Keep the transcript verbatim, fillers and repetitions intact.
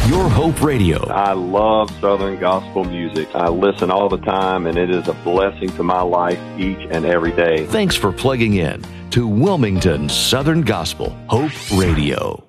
Your Hope Radio. I love Southern gospel music. I listen all the time, and it is a blessing to my life each and every day. Thanks for plugging in to Wilmington Southern Gospel Hope Radio.